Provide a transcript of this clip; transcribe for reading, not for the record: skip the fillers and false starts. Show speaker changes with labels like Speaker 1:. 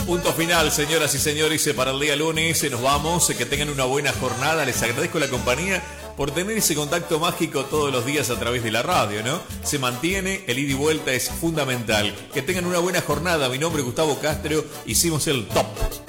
Speaker 1: Punto final, señoras y señores, para el día lunes. Nos vamos. Que tengan una buena jornada. Les agradezco la compañía por tener ese contacto mágico todos los días a través de la radio, ¿no? Se mantiene, el ida y vuelta es fundamental. Que tengan una buena jornada. Mi nombre es Gustavo Castro. Hicimos el top.